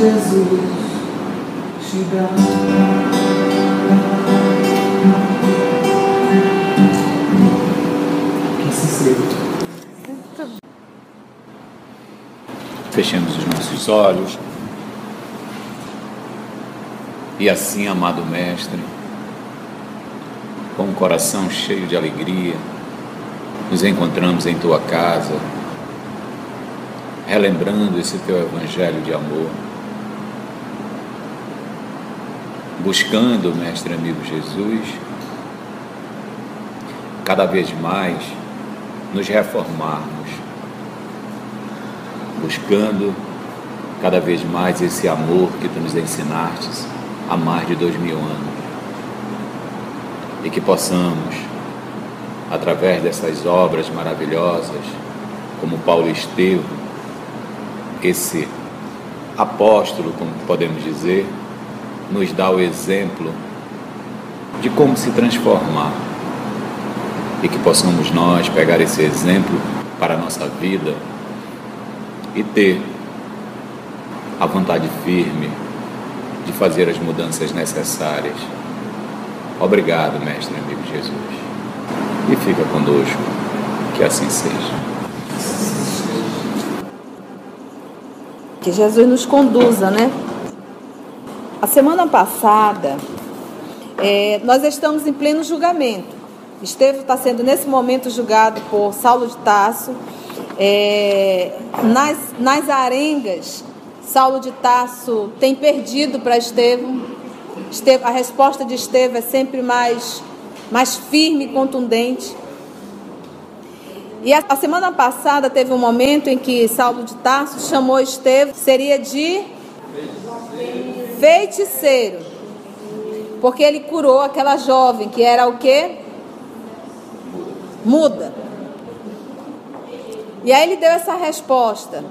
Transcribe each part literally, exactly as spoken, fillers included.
Jesus te dá. Que se seja. Fechemos os nossos olhos. E assim, amado Mestre, com o coração cheio de alegria, nos encontramos em Tua casa, relembrando esse Teu Evangelho de amor, buscando, Mestre amigo Jesus, cada vez mais nos reformarmos, buscando cada vez mais esse amor que Tu nos ensinastes há mais de dois mil anos, e que possamos, através dessas obras maravilhosas, como Paulo Estevão, esse apóstolo, como podemos dizer, nos dá o exemplo de como se transformar, e que possamos nós pegar esse exemplo para a nossa vida e ter a vontade firme de fazer as mudanças necessárias. Obrigado, Mestre amigo Jesus, e fica conosco, que assim seja. Que Jesus nos conduza, né? A semana passada, é, nós estamos em pleno julgamento. Estevão está sendo nesse momento julgado por Saulo de Tarso. É, nas, nas arengas, Saulo de Tarso tem perdido para Estevão. Estevão. A resposta de Estevão é sempre mais, mais firme e contundente. E a, a semana passada teve um momento em que Saulo de Tarso chamou Estevão, seria de feiticeiro, porque ele curou aquela jovem que era o quê? Muda. E aí ele deu essa resposta: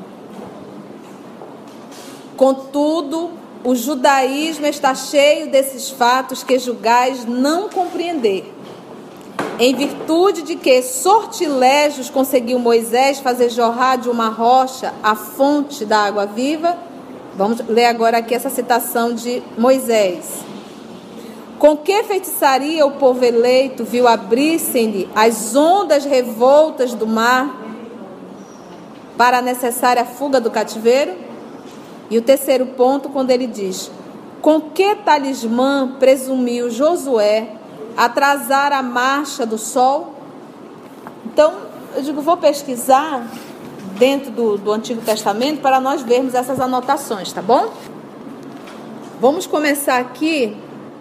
contudo, o judaísmo está cheio desses fatos que julgais não compreender, em virtude de que sortilégios conseguiu Moisés fazer jorrar de uma rocha a fonte da água viva. Vamos ler agora aqui essa citação de Moisés. Com que feitiçaria o povo eleito viu abrir-se-lhe as ondas revoltas do mar para a necessária fuga do cativeiro? E o terceiro ponto, quando ele diz: com que talismã presumiu Josué atrasar a marcha do sol? Então, eu digo, vou pesquisar dentro do, do Antigo Testamento para nós vermos essas anotações, tá bom? Vamos começar aqui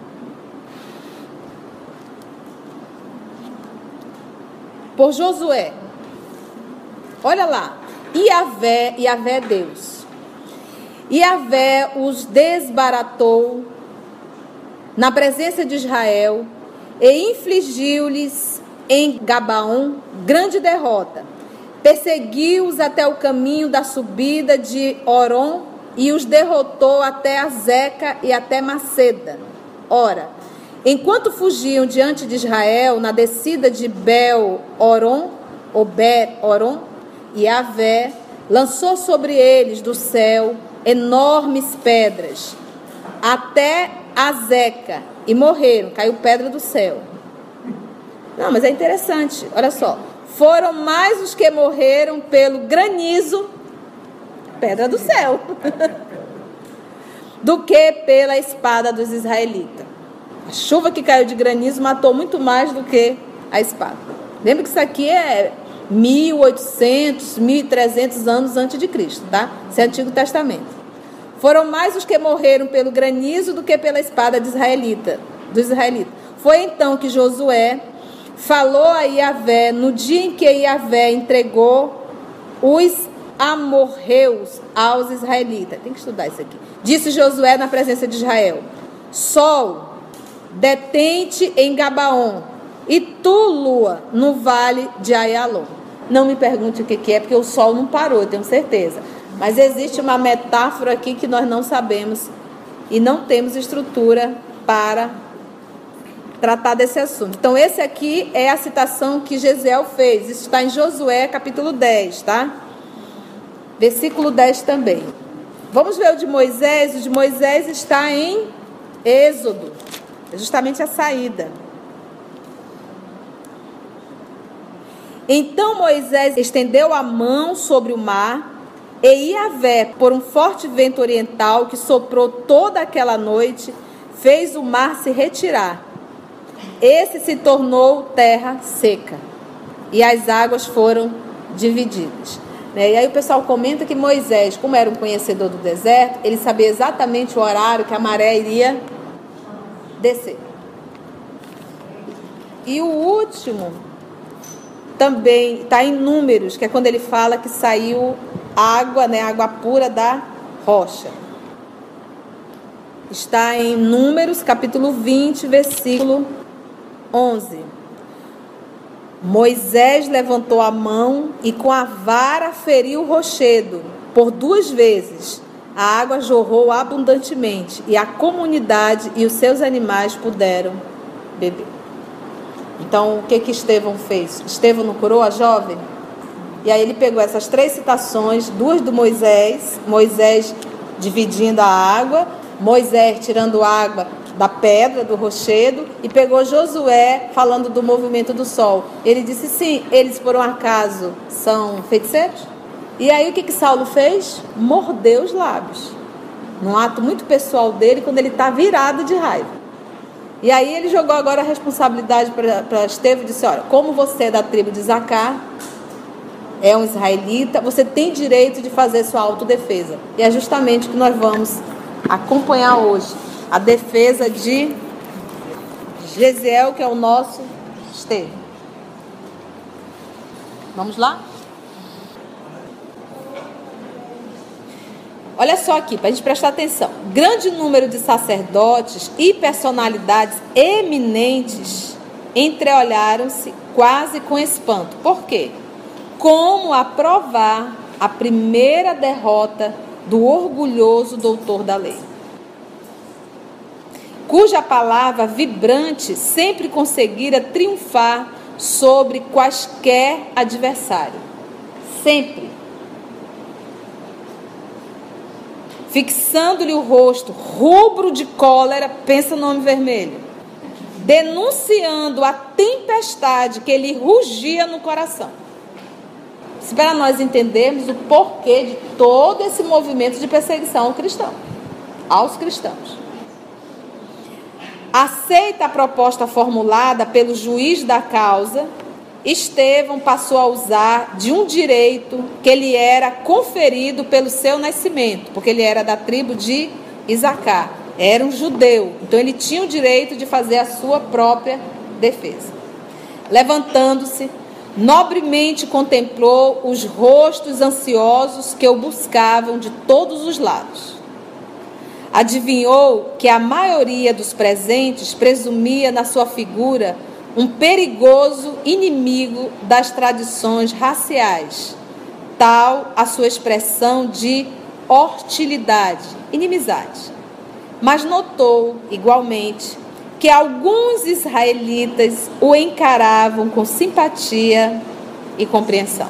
por Josué. Olha lá, Iavé, Iavé é Deus. Iavé os desbaratou na presença de Israel e infligiu-lhes em Gabaon grande derrota. Perseguiu-os até o caminho da subida de Oron e os derrotou até Azeca e até Maceda. Ora, enquanto fugiam diante de Israel na descida de Bel-Oron, ou Ber-Oron, Iavé lançou sobre eles do céu enormes pedras, até Azeca, e morreram, caiu pedra do céu. Não, mas é interessante, olha só. Foram mais os que morreram pelo granizo, pedra do céu, do que pela espada dos israelitas. A chuva que caiu de granizo matou muito mais do que a espada. Lembra que isso aqui é mil e oitocentos, mil e trezentos anos antes de Cristo, tá? Esse é o Antigo Testamento. Foram mais os que morreram pelo granizo do que pela espada de israelita, dos israelitas. Foi então que Josué falou a Iavé no dia em que Iavé entregou os amorreus aos israelitas. Tem que estudar isso aqui. Disse Josué na presença de Israel: Sol, detente em Gabaon, e tu, lua, no vale de Aialon. Não me pergunte o que, que é, porque o sol não parou, eu tenho certeza. Mas existe uma metáfora aqui que nós não sabemos e não temos estrutura para tratar desse assunto. Então, esse aqui é a citação que Gesiel fez. Isso está em Josué, capítulo dez, tá? Versículo dez também. Vamos ver o de Moisés. O de Moisés está em Êxodo. É justamente a saída. Então Moisés estendeu a mão sobre o mar, e Iavé, por um forte vento oriental que soprou toda aquela noite, fez o mar se retirar. Esse se tornou terra seca, e as águas foram divididas. E aí o pessoal comenta que Moisés, como era um conhecedor do deserto, ele sabia exatamente o horário que a maré iria descer. E o último também está em Números, que é quando ele fala que saiu água, né, água pura da rocha. Está em Números, capítulo vinte, versículo onze. Moisés levantou a mão e com a vara feriu o rochedo. Por duas vezes a água jorrou abundantemente e a comunidade e os seus animais puderam beber. Então, o que que Estevão fez? Estevão não curou a jovem? E aí ele pegou essas três citações, duas do Moisés, Moisés dividindo a água, Moisés tirando água da pedra, do rochedo, e pegou Josué falando do movimento do sol. Ele disse, sim, eles por um acaso são feiticeiros? E aí o que que Saulo fez? Mordeu os lábios. Num ato muito pessoal dele, quando ele está virado de raiva. E aí ele jogou agora a responsabilidade para Estevão e disse, olha, como você é da tribo de Zaccar, é um israelita, você tem direito de fazer sua autodefesa. E é justamente o que nós vamos acompanhar hoje. A defesa de Gesiel, que é o nosso Estevão. Vamos lá? Olha só aqui, para a gente prestar atenção. Grande número de sacerdotes e personalidades eminentes entreolharam-se quase com espanto. Por quê? Como aprovar a primeira derrota do orgulhoso doutor da lei, cuja palavra vibrante sempre conseguira triunfar sobre quaisquer adversário. Sempre. Fixando-lhe o rosto, rubro de cólera, pensa no homem vermelho, denunciando a tempestade que lhe rugia no coração. Isso para nós entendermos o porquê de todo esse movimento de perseguição ao cristão, aos cristãos. Aceita a proposta formulada pelo juiz da causa, Estevão passou a usar de um direito que lhe era conferido pelo seu nascimento, porque ele era da tribo de Isacar, era um judeu, então ele tinha o direito de fazer a sua própria defesa. Levantando-se, nobremente contemplou os rostos ansiosos que o buscavam de todos os lados. Adivinhou que a maioria dos presentes presumia na sua figura um perigoso inimigo das tradições raciais, tal a sua expressão de hostilidade, inimizade. Mas notou, igualmente, que alguns israelitas o encaravam com simpatia e compreensão.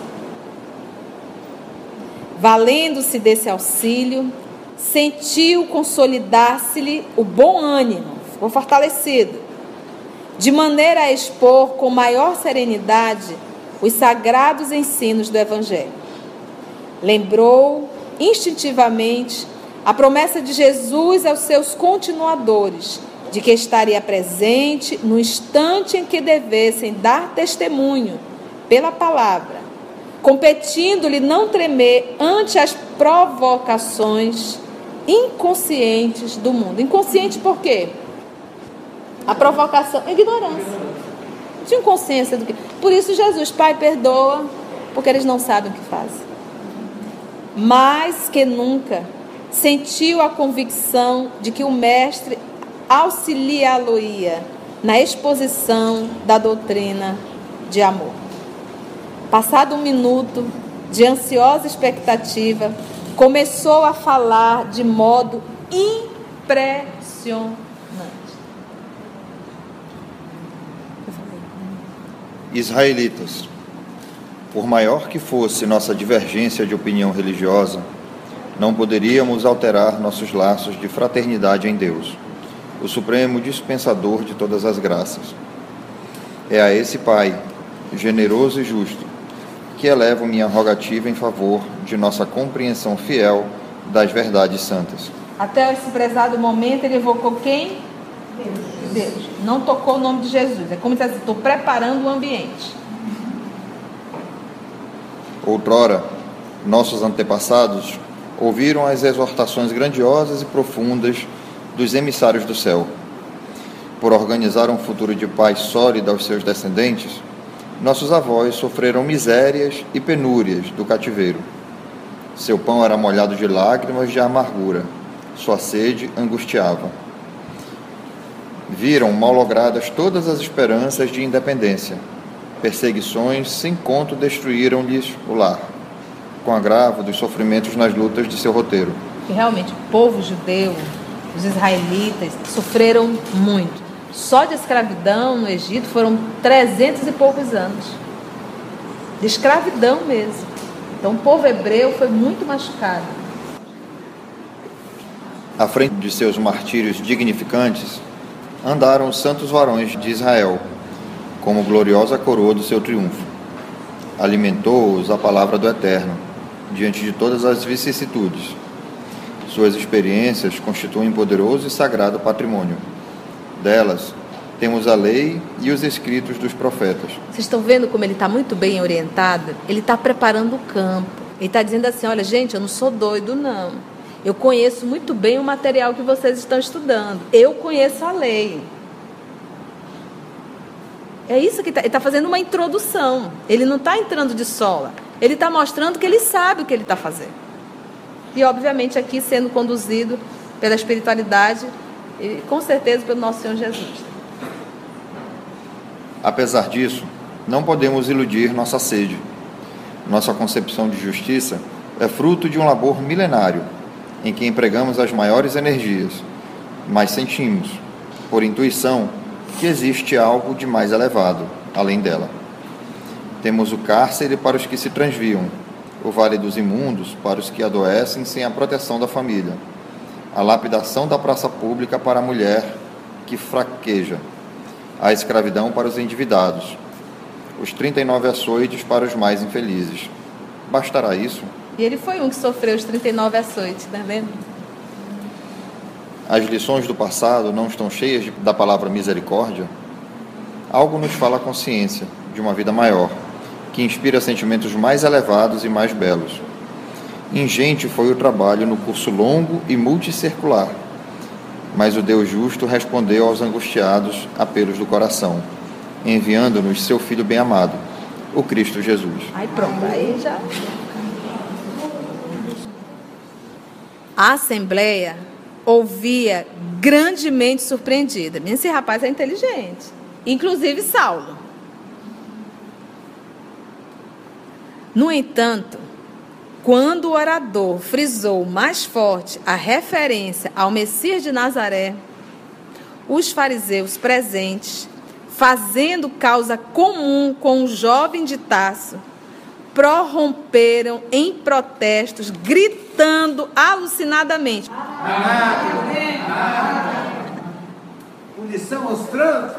Valendo-se desse auxílio, sentiu consolidar-se-lhe o bom ânimo, ficou fortalecido, de maneira a expor com maior serenidade os sagrados ensinos do Evangelho. Lembrou instintivamente a promessa de Jesus aos seus continuadores, de que estaria presente no instante em que devessem dar testemunho pela palavra, competindo-lhe não tremer ante as provocações inconscientes do mundo. Inconsciente por quê? A provocação, ignorância. Não tinha consciência do que. Por isso Jesus, Pai, perdoa, porque eles não sabem o que fazem. Mais que nunca, sentiu a convicção de que o mestre auxiliá-lo-ia na exposição da doutrina de amor. Passado um minuto de ansiosa expectativa, começou a falar de modo impressionante. Israelitas, por maior que fosse nossa divergência de opinião religiosa, não poderíamos alterar nossos laços de fraternidade em Deus, o supremo dispensador de todas as graças. É a esse Pai, generoso e justo, que elevo minha rogativa em favor de nossa compreensão fiel das verdades santas. Até esse prezado momento ele evocou quem? Deus. Deus. Não tocou o nome de Jesus. É como se estou preparando o ambiente. Outrora, nossos antepassados ouviram as exortações grandiosas e profundas dos emissários do céu. Por organizar um futuro de paz sólida aos seus descendentes, nossos avós sofreram misérias e penúrias do cativeiro. Seu pão era molhado de lágrimas de amargura, sua sede angustiava. Viram malogradas todas as esperanças de independência. Perseguições sem conto destruíram-lhes o lar, com agravo dos sofrimentos nas lutas de seu roteiro. E realmente, o povo judeu, os israelitas, sofreram muito. Só de escravidão no Egito foram trezentos e poucos anos. De escravidão mesmo. Então o povo hebreu foi muito machucado. À frente de seus martírios dignificantes, andaram os santos varões de Israel, como gloriosa coroa do seu triunfo. Alimentou-os a palavra do Eterno, diante de todas as vicissitudes. Suas experiências constituem poderoso e sagrado patrimônio. Delas, temos a lei e os escritos dos profetas. Vocês estão vendo como ele está muito bem orientado? Ele está preparando o campo. Ele está dizendo assim, olha, gente, eu não sou doido, não. Eu conheço muito bem o material que vocês estão estudando. Eu conheço a lei. É isso que ele está fazendo uma introdução. Ele não está entrando de sola. Ele está mostrando que ele sabe o que ele está fazendo. E, obviamente, aqui sendo conduzido pela espiritualidade e, com certeza, pelo nosso Senhor Jesus. Apesar disso, não podemos iludir nossa sede. Nossa concepção de justiça é fruto de um labor milenário, em que empregamos as maiores energias, mas sentimos, por intuição, que existe algo de mais elevado, além dela. Temos o cárcere para os que se transviam, o vale dos imundos para os que adoecem sem a proteção da família, a lapidação da praça pública para a mulher que fraqueja, a escravidão para os endividados, os trinta e nove açoites para os mais infelizes. Bastará isso? E ele foi um que sofreu os trinta e nove açoites, tá vendo? As lições do passado não estão cheias de, da palavra misericórdia? Algo nos fala a consciência de uma vida maior, que inspira sentimentos mais elevados e mais belos. Ingente foi o trabalho no curso longo e multicircular, mas o Deus justo respondeu aos angustiados apelos do coração, enviando-nos seu Filho bem-amado, o Cristo Jesus. Aí pronto, aí já... A Assembleia ouvia grandemente surpreendida. Esse rapaz é inteligente. Inclusive Saulo. No entanto, quando o orador frisou mais forte a referência ao Messias de Nazaré, os fariseus presentes, fazendo causa comum com o jovem de Tarso, prorromperam em protestos, gritando alucinadamente. Punição aos francos.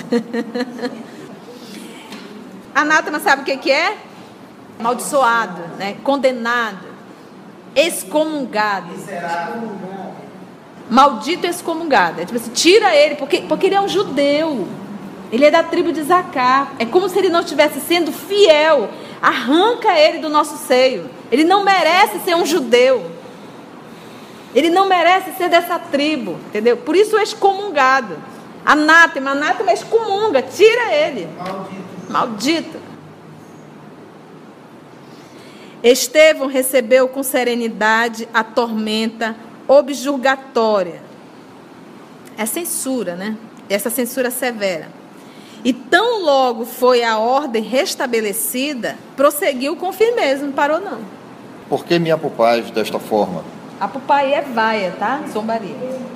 Anátema sabe o que que é? Amaldiçoado, né? Condenado, excomungado. Maldito excomungado. É tipo assim, tira ele, porque, porque ele é um judeu. Ele é da tribo de Zacá. É como se ele não estivesse sendo fiel. Arranca ele do nosso seio. Ele não merece ser um judeu. Ele não merece ser dessa tribo, entendeu? Por isso é excomungado. Anátema, anátema excomunga, tira ele. Maldito. Maldito. Estevão recebeu com serenidade a tormenta objurgatória. É censura, né? Essa censura severa. E tão logo foi a ordem restabelecida, prosseguiu com firmeza, não parou não. Por que me apupais desta forma? Apupai é vaia, tá? Zombaria.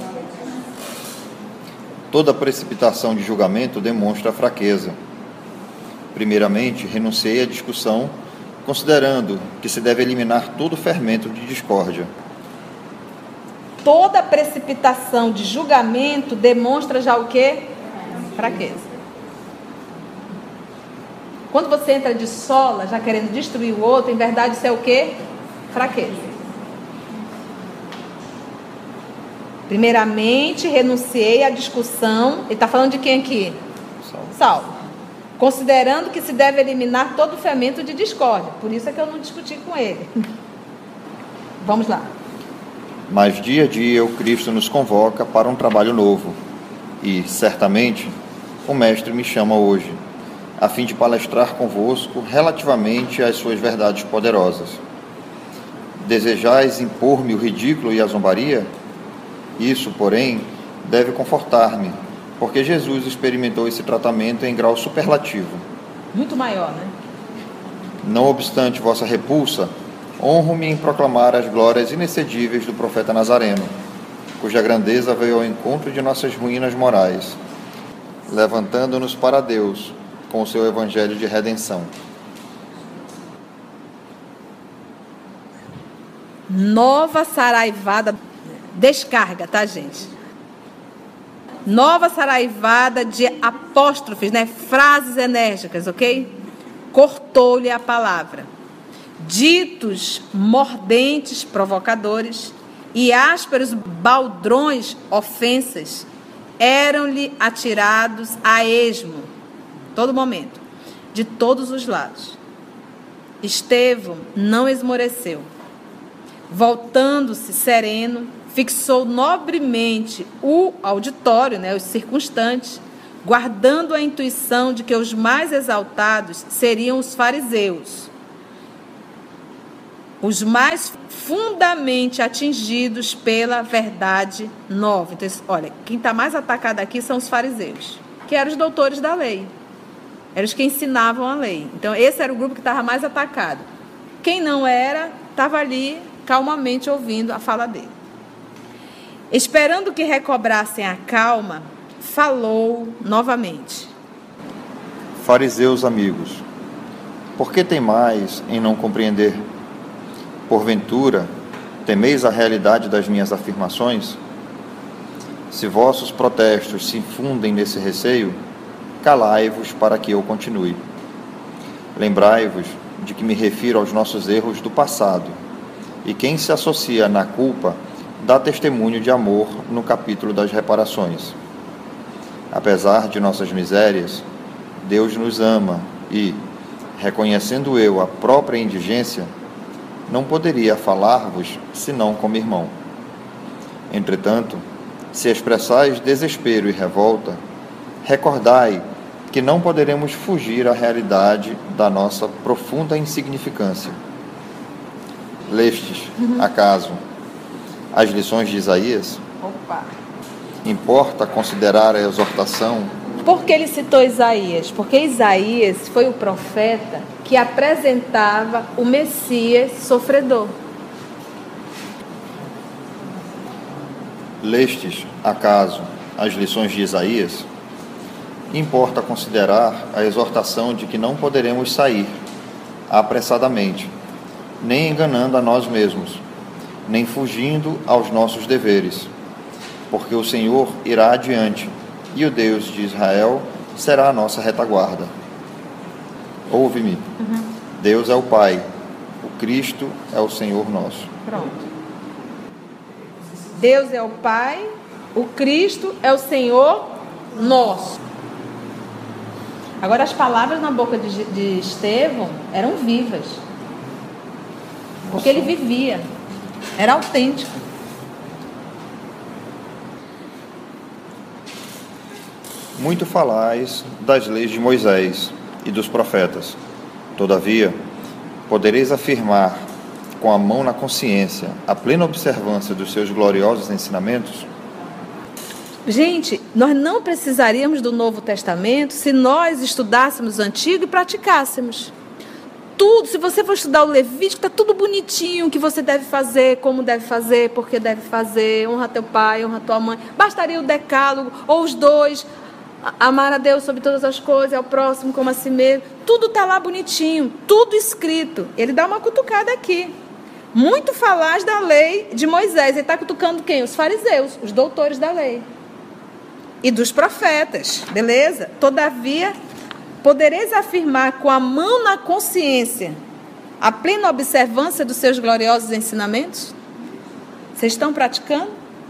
Toda precipitação de julgamento demonstra fraqueza. Primeiramente, renunciei à discussão, considerando que se deve eliminar todo fermento de discórdia, toda precipitação de julgamento demonstra já o quê? Fraqueza. Quando você entra de sola, já querendo destruir o outro, em verdade isso é o quê? Fraqueza. Primeiramente, renunciei à discussão. Ele está falando de quem aqui? Saulo. Saulo. Considerando que se deve eliminar todo o fermento de discórdia. Por isso é que eu não discuti com ele. Vamos lá. Mas dia a dia o Cristo nos convoca para um trabalho novo. E, certamente, o Mestre me chama hoje, a fim de palestrar convosco relativamente às suas verdades poderosas. Desejais impor-me o ridículo e a zombaria? Isso, porém, deve confortar-me, porque Jesus experimentou esse tratamento em grau superlativo. Muito maior, né? Não obstante vossa repulsa, honro-me em proclamar as glórias inexcedíveis do profeta Nazareno, cuja grandeza veio ao encontro de nossas ruínas morais, levantando-nos para Deus com o seu evangelho de redenção. Nova saraivada, descarga, tá, gente? Nova saraivada de apóstrofes, né? Frases enérgicas, ok? Cortou-lhe a palavra. Ditos mordentes, provocadores e ásperos baldrões, ofensas, eram-lhe atirados a esmo, todo momento, de todos os lados. Estevão não esmoreceu. Voltando-se sereno, fixou nobremente o auditório, né, os circunstantes, guardando a intuição de que os mais exaltados seriam os fariseus, os mais fundamente atingidos pela verdade nova. Então, olha, quem está mais atacado aqui são os fariseus, que eram os doutores da lei, eram os que ensinavam a lei. Então, esse era o grupo que estava mais atacado. Quem não era, estava ali calmamente ouvindo a fala dele. Esperando que recobrassem a calma, falou novamente. Fariseus amigos, por que temais em não compreender? Porventura, temeis a realidade das minhas afirmações? Se vossos protestos se infundem nesse receio, calai-vos para que eu continue. Lembrai-vos de que me refiro aos nossos erros do passado, e quem se associa na culpa dá testemunho de amor no capítulo das reparações. Apesar de nossas misérias, Deus nos ama e, reconhecendo eu a própria indigência, não poderia falar-vos senão como irmão. Entretanto, se expressais desespero e revolta, recordai que não poderemos fugir à realidade da nossa profunda insignificância. Lestes, uhum. acaso, as lições de Isaías? Opa! Importa considerar a exortação. Por que ele citou Isaías? Porque Isaías foi o profeta que apresentava o Messias sofredor. Lestes, acaso, as lições de Isaías? Importa considerar a exortação de que não poderemos sair apressadamente, nem enganando a nós mesmos, nem fugindo aos nossos deveres, porque o Senhor irá adiante, e o Deus de Israel será a nossa retaguarda. Ouve-me, uhum. Deus é o Pai, o Cristo é o Senhor nosso. Pronto. Deus é o Pai, o Cristo é o Senhor nosso. Agora, as palavras na boca de, de Estevão eram vivas, porque ele vivia, era autêntico. Muito falais das leis de Moisés e dos profetas. Todavia, podereis afirmar, com a mão na consciência, a plena observância dos seus gloriosos ensinamentos? Gente, nós não precisaríamos do Novo Testamento se nós estudássemos o Antigo e praticássemos. Tudo, se você for estudar o Levítico, está tudo bonitinho, o que você deve fazer, como deve fazer, por que deve fazer, honra teu pai, honra tua mãe. Bastaria o decálogo, ou os dois, amar a Deus sobre todas as coisas, ao próximo como a si mesmo. Tudo está lá bonitinho, tudo escrito. Ele dá uma cutucada aqui. muito falaz da lei de Moisés. Ele está cutucando quem? Os fariseus, os doutores da lei. E dos profetas, beleza? Todavia, podereis afirmar com a mão na consciência a plena observância dos seus gloriosos ensinamentos? Vocês estão praticando?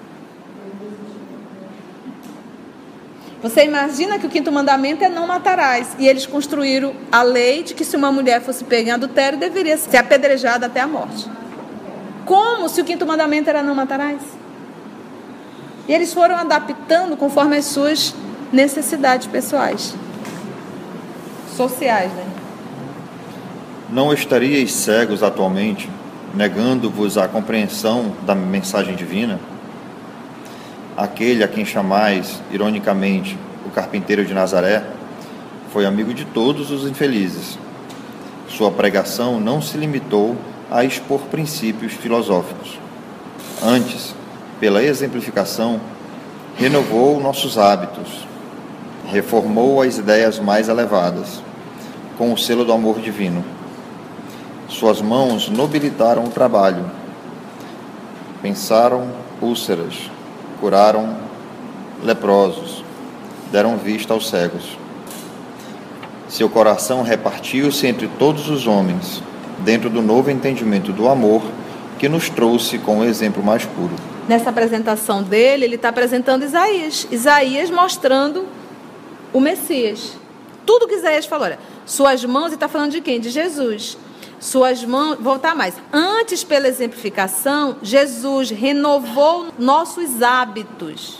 Você imagina que o quinto mandamento é não matarás. E eles construíram a lei de que se uma mulher fosse pega em adultério, deveria ser apedrejada até a morte. Como se o quinto mandamento era não matarás? E eles foram adaptando conforme as suas necessidades pessoais. Sociais, né? Não estaríeis cegos atualmente, negando-vos a compreensão da mensagem divina? Aquele a quem chamais, ironicamente, o carpinteiro de Nazaré, foi amigo de todos os infelizes. Sua pregação não se limitou a expor princípios filosóficos. Antes, pela exemplificação, renovou nossos hábitos, reformou as ideias mais elevadas, com o selo do amor divino. Suas mãos nobilitaram o trabalho, pensaram úlceras, curaram leprosos, deram vista aos cegos. Seu coração repartiu-se entre todos os homens, dentro do novo entendimento do amor que nos trouxe com o exemplo mais puro. Nessa apresentação dele, ele está apresentando Isaías. Isaías mostrando o Messias. Tudo que Isaías falou, olha, suas mãos, ele está falando de quem? De Jesus. Suas mãos, voltar mais. Antes, pela exemplificação, Jesus renovou nossos hábitos.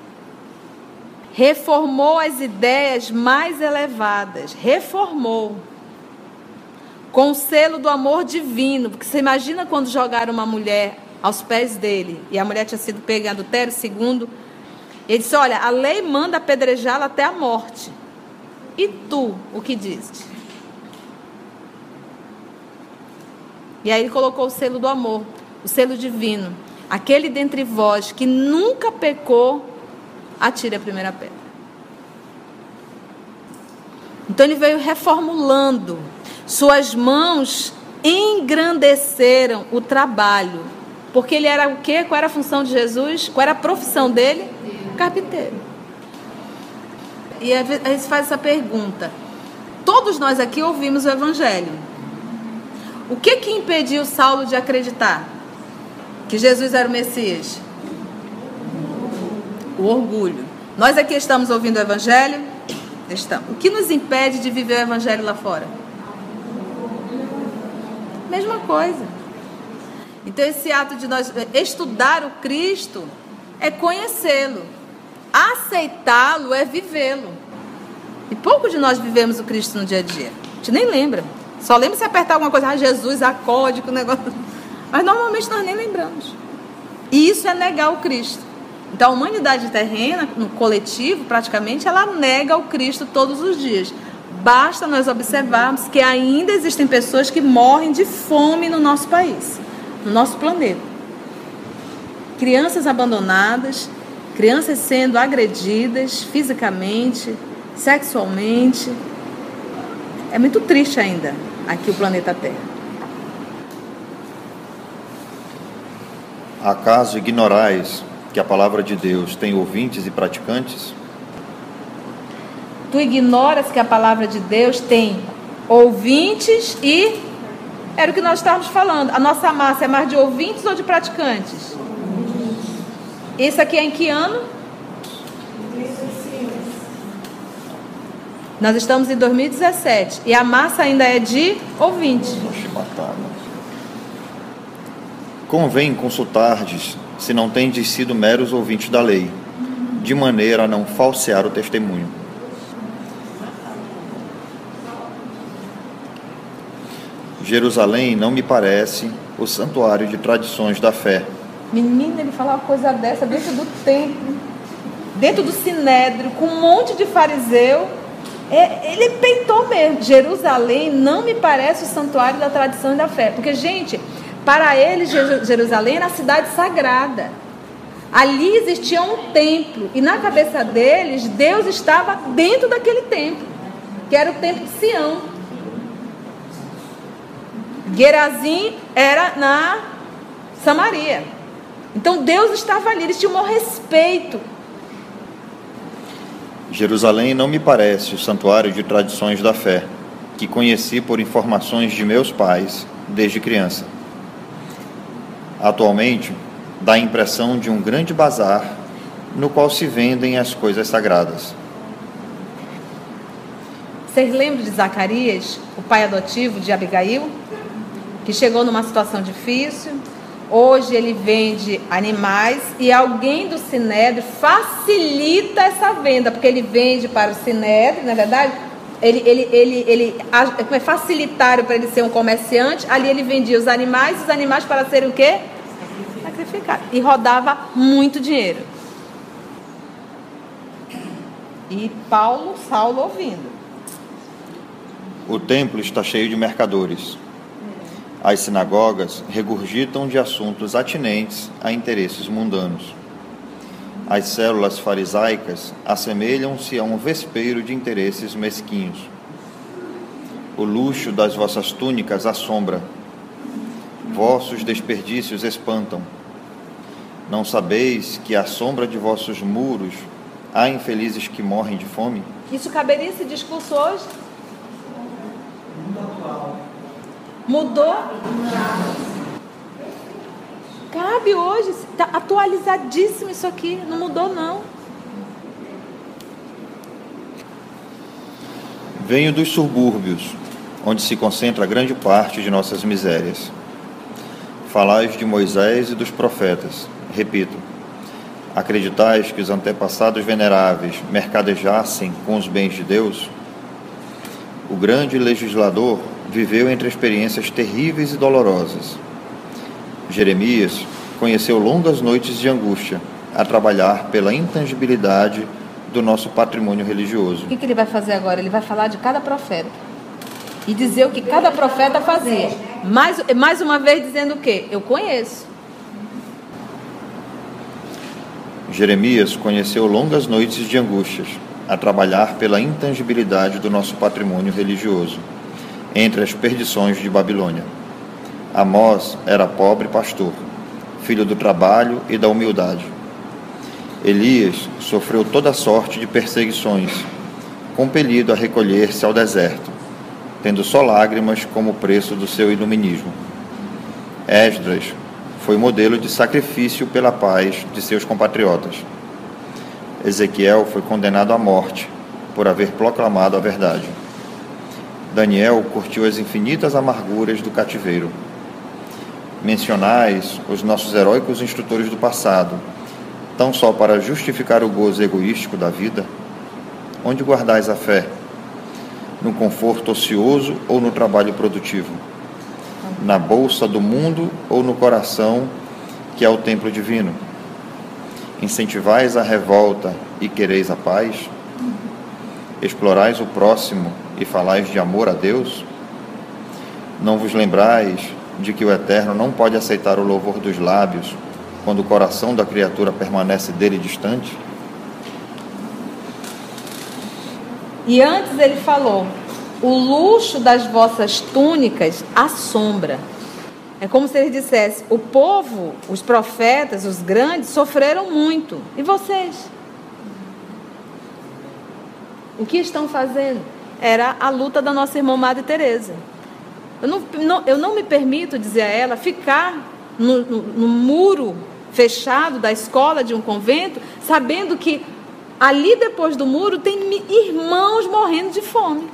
Reformou as ideias mais elevadas. Reformou. Com o selo do amor divino. Porque você imagina quando jogaram uma mulher aos pés dele, e a mulher tinha sido pega em adultério, segundo, ele disse, olha, a lei manda apedrejá-la até a morte. E tu, o que dizes? E aí ele colocou o selo do amor, o selo divino. Aquele dentre vós que nunca pecou, atire a primeira pedra. Então ele veio reformulando. Suas mãos engrandeceram o trabalho. Porque ele era o quê? Qual era a função de Jesus? Qual era a profissão dele? Carpinteiro. E a gente faz essa pergunta. Todos nós aqui ouvimos o Evangelho. O que que impediu Saulo de acreditar que Jesus era o Messias? O orgulho. Nós aqui estamos ouvindo o Evangelho? Estamos. O que nos impede de viver o Evangelho lá fora? Mesma coisa. Então esse ato de nós estudar o Cristo é conhecê-lo. Aceitá-lo é vivê-lo. E pouco de nós vivemos o Cristo no dia a dia. A gente nem lembra. Só lembra se apertar alguma coisa, ah, Jesus, a código, o negócio. Mas normalmente nós nem lembramos. E isso é negar o Cristo. Então a humanidade terrena, no coletivo, praticamente, ela nega o Cristo todos os dias. Basta nós observarmos que ainda existem pessoas que morrem de fome no nosso país, no nosso planeta. Crianças abandonadas, crianças sendo agredidas fisicamente, sexualmente. É muito triste ainda aqui o planeta Terra. Acaso ignorais que a palavra de Deus tem ouvintes e praticantes? Tu ignoras que a palavra de Deus tem ouvintes e... Era o que nós estávamos falando. A nossa massa é mais de ouvintes ou de praticantes? Isso aqui é em que ano? Nós estamos em dois mil e dezessete. E a massa ainda é de ouvintes. Convém consultardes se não tendes sido meros ouvintes da lei, de maneira a não falsear o testemunho. Jerusalém não me parece o santuário de tradições da fé. Menina, ele falou uma coisa dessa dentro do templo, dentro do sinédrio, com um monte de fariseu. É, ele peitou mesmo. Jerusalém não me parece o santuário da tradição e da fé. Porque, gente, para eles, Jerusalém era a cidade sagrada. Ali existia um templo. E na cabeça deles, Deus estava dentro daquele templo, que era o templo de Sião. Gerazim era na Samaria. Então Deus estava ali, eles tinham um respeito. Jerusalém não me parece o santuário de tradições da fé, que conheci por informações de meus pais desde criança. Atualmente, dá a impressão de um grande bazar no qual se vendem as coisas sagradas. Vocês lembram de Zacarias, o pai adotivo de Abigail, que chegou numa situação difícil? Hoje ele vende animais e alguém do Sinédrio facilita essa venda, porque ele vende para o Sinédrio, na verdade, ele, ele, ele, ele é facilitário para ele ser um comerciante. Ali ele vendia os animais, os animais para serem o quê? Sacrificados. E rodava muito dinheiro. E Paulo, Saulo ouvindo. O templo está cheio de mercadores. As sinagogas regurgitam de assuntos atinentes a interesses mundanos. As células farisaicas assemelham-se a um vespeiro de interesses mesquinhos. O luxo das vossas túnicas assombra. Vossos desperdícios espantam. Não sabeis que à sombra de vossos muros há infelizes que morrem de fome? Isso caberia esse discurso hoje? Mudou? Cabe hoje, está atualizadíssimo isso aqui, não mudou não. Venho dos subúrbios, onde se concentra grande parte de nossas misérias. Falais de Moisés e dos profetas. Repito, acreditais que os antepassados veneráveis mercadejassem com os bens de Deus? O grande legislador viveu entre experiências terríveis e dolorosas. Jeremias conheceu longas noites de angústia a trabalhar pela intangibilidade do nosso patrimônio religioso. O que, que ele vai fazer agora? Ele vai falar de cada profeta e dizer o que cada profeta fazia. Mais, mais uma vez dizendo o quê? Eu conheço. Jeremias conheceu longas noites de angústias a trabalhar pela intangibilidade do nosso patrimônio religioso, entre as perdições de Babilônia. Amós era pobre pastor, filho do trabalho e da humildade. Elias sofreu toda sorte de perseguições, compelido a recolher-se ao deserto, tendo só lágrimas como preço do seu iluminismo. Esdras foi modelo de sacrifício pela paz de seus compatriotas. Ezequiel foi condenado à morte por haver proclamado a verdade. Daniel curtiu as infinitas amarguras do cativeiro. Mencionais os nossos heróicos instrutores do passado, tão só para justificar o gozo egoístico da vida? Onde guardais a fé? No conforto ocioso ou no trabalho produtivo? Na bolsa do mundo ou no coração, que é o templo divino? Incentivais a revolta e quereis a paz? Explorais o próximo e falais de amor a Deus? Não vos lembrais de que o Eterno não pode aceitar o louvor dos lábios quando o coração da criatura permanece dele distante? E antes ele falou: o luxo das vossas túnicas assombra. É como se ele dissesse: o povo, os profetas, os grandes, sofreram muito. E vocês? O que estão fazendo? Era a luta da nossa irmã Madre Teresa. Eu não, não, eu não me permito, dizer a ela, ficar no, no, no muro fechado da escola de um convento, sabendo que ali depois do muro tem irmãos morrendo de fome.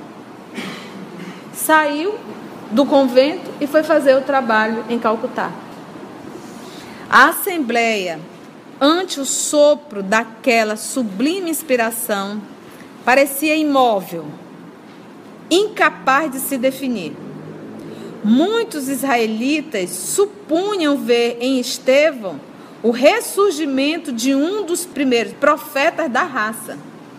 Saiu do convento e foi fazer o trabalho em Calcutá. A assembleia, ante o sopro daquela sublime inspiração, parecia imóvel, incapaz de se definir. Muitos israelitas supunham ver em Estevão o ressurgimento de um dos primeiros profetas da raça.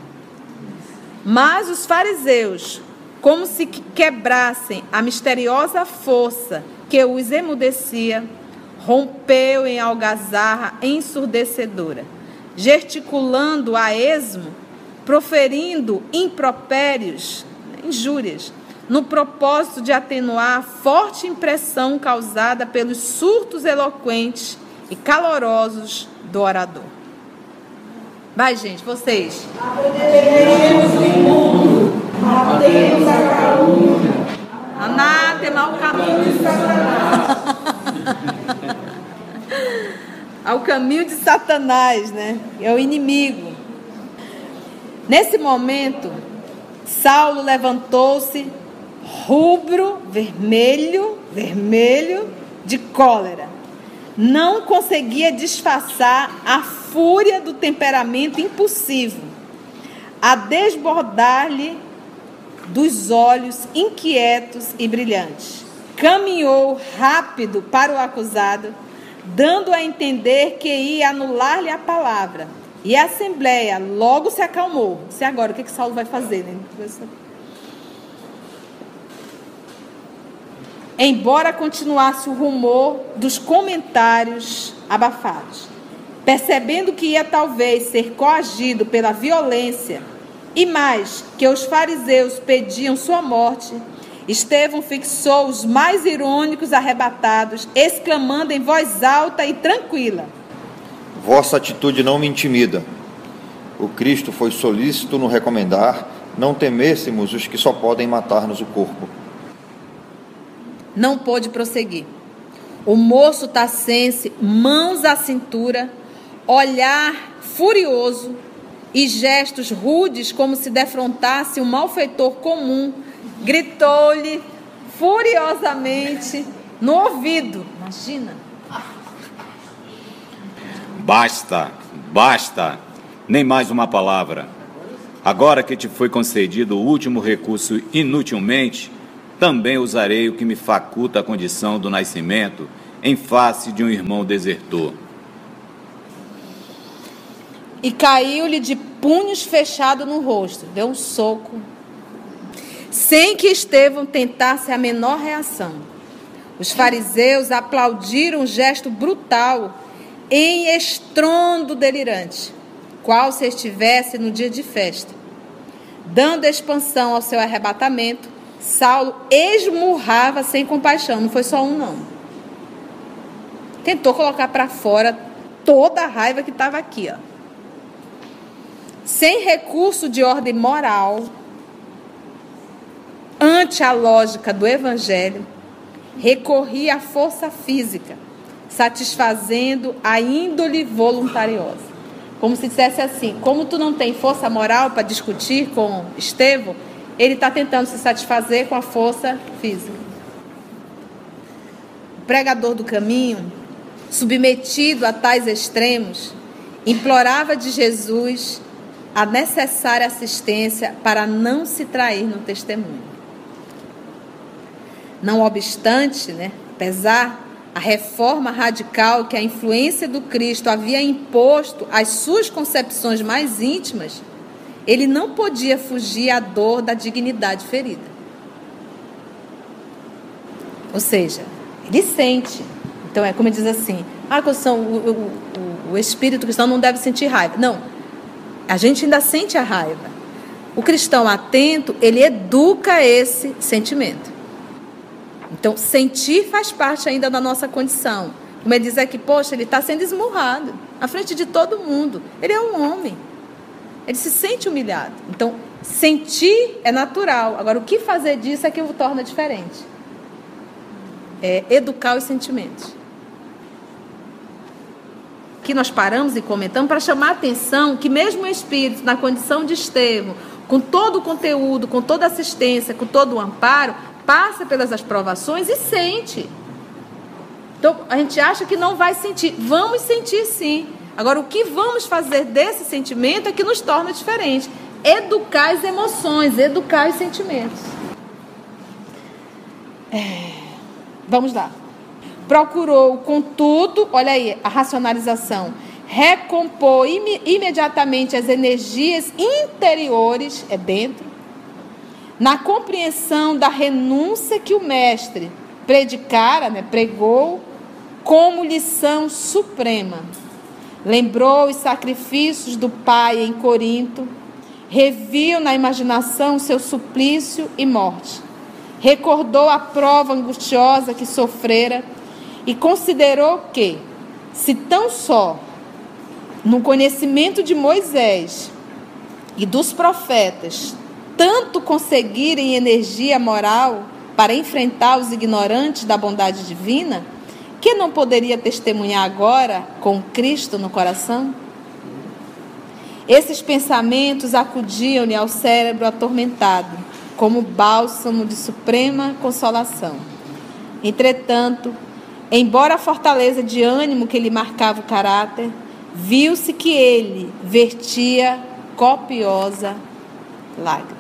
Mas os fariseus, como se quebrassem a misteriosa força que os emudecia, rompeu em algazarra ensurdecedora, gesticulando a esmo, proferindo impropérios, injúrias, no propósito de atenuar a forte impressão causada pelos surtos eloquentes e calorosos do orador. Vai, gente, vocês. Apedrejaremos o mundo, matemos a calúnia. Anátema ao caminho de Satanás. Ao caminho de Satanás, né? É o inimigo. Nesse momento, Saulo levantou-se, rubro, vermelho, vermelho, de cólera. Não conseguia disfarçar a fúria do temperamento impulsivo, a desbordar-lhe dos olhos inquietos e brilhantes. Caminhou rápido para o acusado, dando a entender que ia anular-lhe a palavra. E a assembleia logo se acalmou. E agora, o que, que Saulo vai fazer, né? Embora continuasse o rumor dos comentários abafados, percebendo que ia talvez ser coagido pela violência, e mais, que os fariseus pediam sua morte, Estevão fixou os mais irônicos arrebatados, exclamando em voz alta e tranquila: vossa atitude não me intimida. O Cristo foi solícito no recomendar, não temêssemos os que só podem matar-nos o corpo. Não pôde prosseguir. O moço tassense, mãos à cintura, olhar furioso e gestos rudes como se defrontasse um malfeitor comum, gritou-lhe furiosamente no ouvido. Imagina. Basta, basta, nem mais uma palavra. Agora que te foi concedido o último recurso inutilmente, também usarei o que me faculta a condição do nascimento em face de um irmão desertor. E caiu-lhe de punhos fechados no rosto, deu um soco, sem que Estevão tentasse a menor reação. Os fariseus aplaudiram um gesto brutal, em estrondo delirante, qual se estivesse no dia de festa. Dando expansão ao seu arrebatamento, Saulo esmurrava sem compaixão. Não foi só um, não. Tentou colocar para fora toda a raiva que estava aqui, ó. Sem recurso de ordem moral, ante a lógica do evangelho, recorria à força física, satisfazendo a índole voluntariosa. Como se dissesse assim: como tu não tem força moral para discutir com Estevão, ele está tentando se satisfazer com a força física. O pregador do caminho, submetido a tais extremos, implorava de Jesus a necessária assistência para não se trair no testemunho. Não obstante, né, apesar a reforma radical que a influência do Cristo havia imposto às suas concepções mais íntimas, ele não podia fugir à dor da dignidade ferida. Ou seja, ele sente. Então é como ele diz assim: ah, o, o, o, o espírito cristão não deve sentir raiva. Não, a gente ainda sente a raiva. O cristão atento, ele educa esse sentimento. Então, sentir faz parte ainda da nossa condição. Como ele diz aqui, poxa, ele está sendo esmurrado à frente de todo mundo. Ele é um homem. Ele se sente humilhado. Então, sentir é natural. Agora, o que fazer disso é que o torna diferente. É educar os sentimentos. Aqui nós paramos e comentamos para chamar a atenção que mesmo o espírito, na condição de Estevão, com todo o conteúdo, com toda a assistência, com todo o amparo, passa pelas provações e sente. Então, a gente acha que não vai sentir. Vamos sentir, sim. Agora, o que vamos fazer desse sentimento é que nos torna diferente. Educar as emoções, educar os sentimentos. É... Vamos lá. Procurou, contudo, olha aí, a racionalização, recompor im- imediatamente as energias interiores, é dentro, na compreensão da renúncia que o mestre predicara, né, pregou, como lição suprema. Lembrou os sacrifícios do Pai em Corinto, reviu na imaginação seu suplício e morte. recordou a prova angustiosa que sofrera e considerou que, se tão só no conhecimento de Moisés e dos profetas tanto conseguirem energia moral para enfrentar os ignorantes da bondade divina, que não poderia testemunhar agora com Cristo no coração? Esses pensamentos acudiam-lhe ao cérebro atormentado, como bálsamo de suprema consolação. Entretanto, embora a fortaleza de ânimo que lhe marcava o caráter, viu-se que ele vertia copiosa lágrima.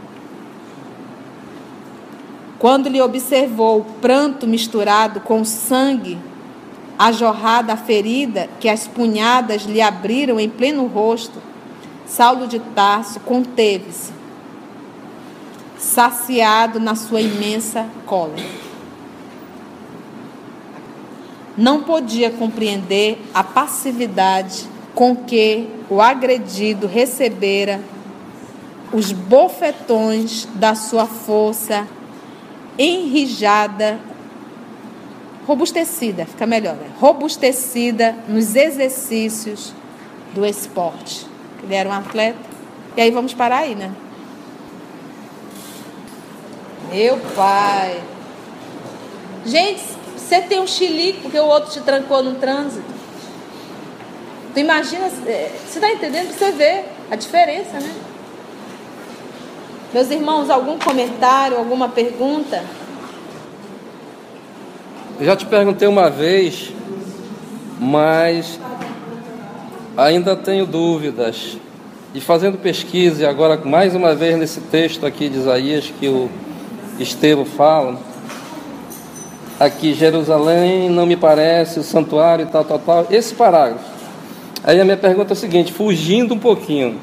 Quando lhe observou o pranto misturado com o sangue, a jorrada, a ferida que as punhadas lhe abriram em pleno rosto, Saulo de Tarso conteve-se, saciado na sua imensa cólera. Não podia compreender a passividade com que o agredido recebera os bofetões da sua força enrijada, robustecida, fica melhor, né? robustecida nos exercícios do esporte. Ele era um atleta. E aí vamos parar aí, né? Meu pai. Gente, você tem um chilique porque o outro te trancou no trânsito. Tu imagina, você está entendendo? Você vê a diferença, né? Meus irmãos, algum comentário, alguma pergunta? Eu já te perguntei uma vez, mas ainda tenho dúvidas. E fazendo pesquisa, e agora mais uma vez nesse texto aqui de Isaías que o Estevão fala, aqui, Jerusalém não me parece o santuário e tal, tal, tal, esse parágrafo. Aí a minha pergunta é a seguinte, fugindo um pouquinho,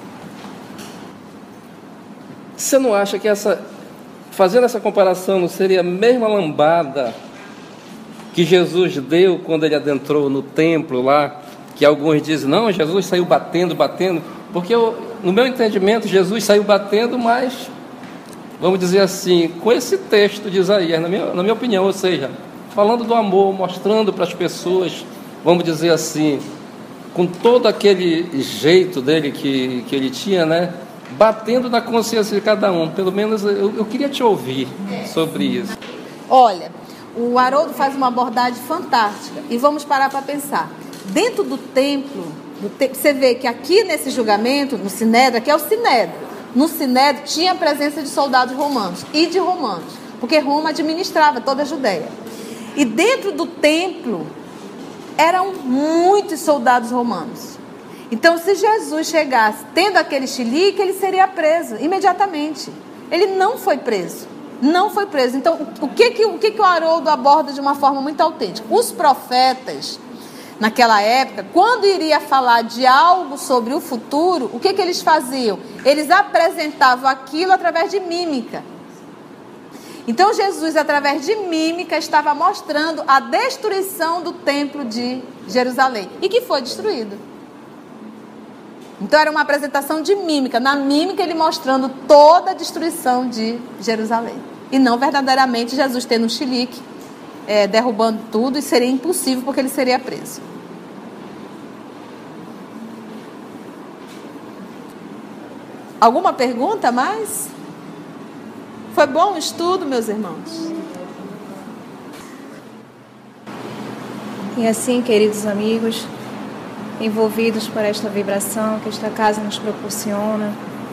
você não acha que essa, fazendo essa comparação, não seria a mesma lambada que Jesus deu quando ele adentrou no templo lá, que alguns dizem, não, Jesus saiu batendo, batendo, porque eu, no meu entendimento, Jesus saiu batendo, mas, vamos dizer assim, com esse texto de Isaías, na minha, na minha opinião, ou seja, falando do amor, mostrando para as pessoas, vamos dizer assim, com todo aquele jeito dele que, que ele tinha, né? Batendo na consciência de cada um. Pelo menos eu, eu queria te ouvir sobre isso. Olha, o Haroldo faz uma abordagem fantástica. E vamos parar para pensar. Dentro do templo, do te... você vê que aqui nesse julgamento, no Sinédrio, aqui é o Sinédrio. No Sinédrio tinha a presença de soldados romanos e de romanos, porque Roma administrava toda a Judéia. E dentro do templo eram muitos soldados romanos. Então, se Jesus chegasse tendo aquele chilique, ele seria preso imediatamente. Ele não foi preso. Não foi preso. Então, o que, que, o, que, que o Haroldo aborda de uma forma muito autêntica? Os profetas, naquela época, quando iria falar de algo sobre o futuro, o que, que eles faziam? Eles apresentavam aquilo através de mímica. Então, Jesus, através de mímica, estava mostrando a destruição do templo de Jerusalém. E que foi destruído. Então era uma apresentação de mímica. Na mímica ele mostrando toda a destruição de Jerusalém. E não verdadeiramente Jesus tendo um chilique, é, derrubando tudo, e seria impossível porque ele seria preso. Alguma pergunta mais? Foi bom o estudo, meus irmãos? E assim, queridos amigos, envolvidos por esta vibração que esta casa nos proporciona,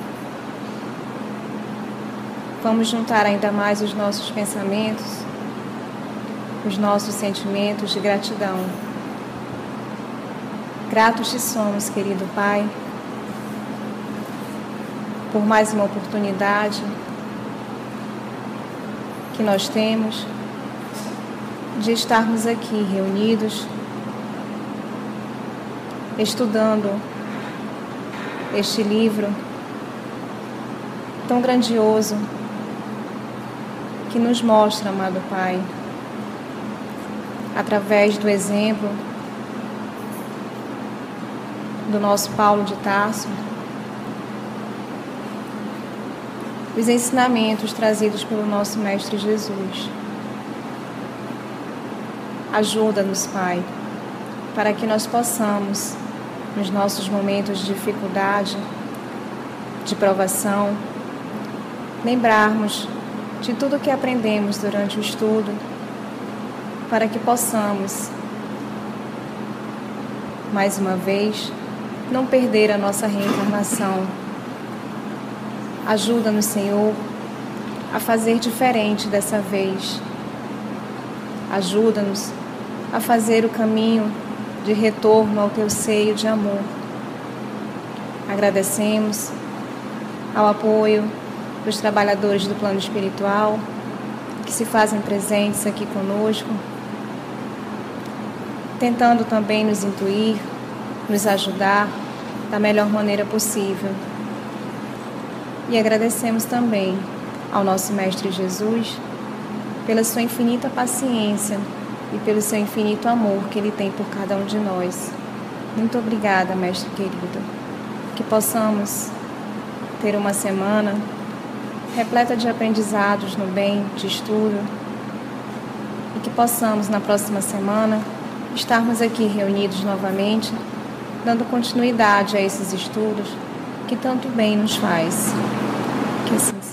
vamos juntar ainda mais os nossos pensamentos, os nossos sentimentos de gratidão. Gratos te somos, querido Pai, por mais uma oportunidade que nós temos de estarmos aqui reunidos, estudando este livro tão grandioso que nos mostra, amado Pai, através do exemplo do nosso Paulo de Tarso, os ensinamentos trazidos pelo nosso Mestre Jesus. Ajuda-nos, Pai, para que nós possamos, nos nossos momentos de dificuldade, de provação, lembrarmos de tudo que aprendemos durante o estudo, para que possamos, mais uma vez, não perder a nossa reencarnação. Ajuda-nos, Senhor, a fazer diferente dessa vez. Ajuda-nos a fazer o caminho de retorno ao Teu seio de amor. Agradecemos ao apoio dos trabalhadores do plano espiritual que se fazem presentes aqui conosco, tentando também nos intuir, nos ajudar da melhor maneira possível. E agradecemos também ao nosso Mestre Jesus pela sua infinita paciência e pelo seu infinito amor que Ele tem por cada um de nós. Muito obrigada, Mestre querido. Que possamos ter uma semana repleta de aprendizados no bem, de estudo, e que possamos, na próxima semana, estarmos aqui reunidos novamente, dando continuidade a esses estudos que tanto bem nos faz. Que assim seja.